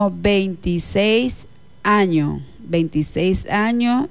26 años, 26 años,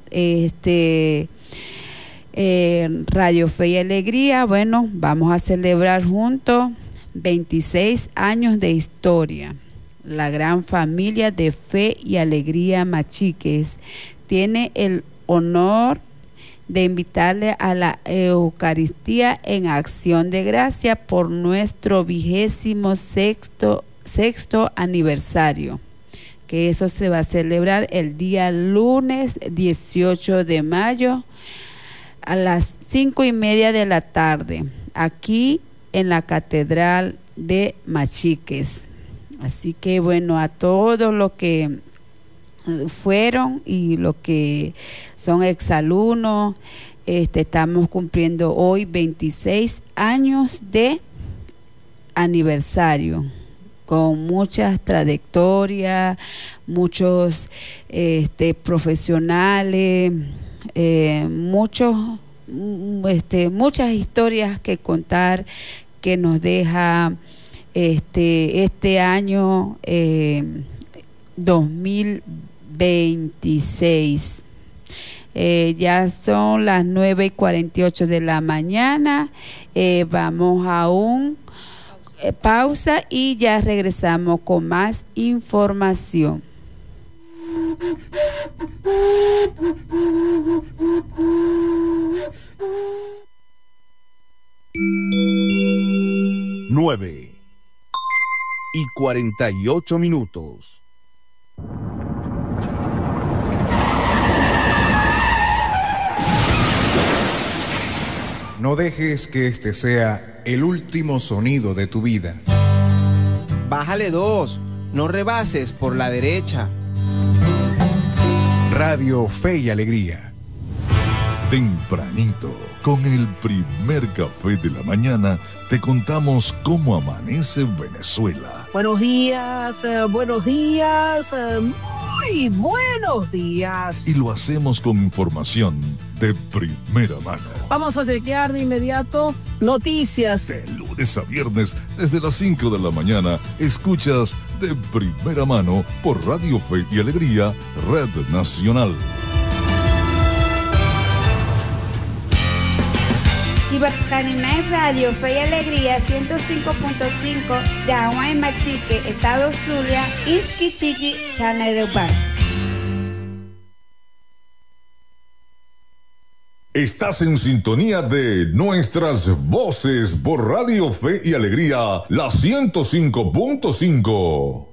Radio Fe y Alegría, bueno, vamos a celebrar juntos 26 años de historia. La gran familia de Fe y Alegría Machiques tiene el honor de invitarle a la Eucaristía en acción de gracia por nuestro 26º aniversario, que eso se va a celebrar el día lunes 18 de mayo a las 5:30 de la tarde, aquí en la Catedral de Machiques. Así que bueno, a todos los que fueron y los que son exalumnos, estamos cumpliendo hoy 26 años de aniversario, con muchas trayectorias, muchos profesionales, muchas historias que contar que nos deja este año 2026. Ya son las 9:48 de la mañana. Vamos a un pausa y ya regresamos con más información. Nueve y 48 minutos. No dejes que este sea el último sonido de tu vida. Bájale 2, no rebases por la derecha. Radio Fe y Alegría. Tempranito, con el primer café de la mañana, te contamos cómo amanece Venezuela. Buenos días, muy buenos días. Y lo hacemos con información de primera mano. Vamos a chequear de inmediato noticias. De lunes a viernes, desde las 5 de la mañana, escuchas de primera mano por Radio Fe y Alegría, Red Nacional. Chivacarimé Radio Fe y Alegría 105.5 de Aguay Machique, Estado Zulia, Ixquichichi, Chanaruba. Estás en sintonía de nuestras voces por Radio Fe y Alegría, la 105.5.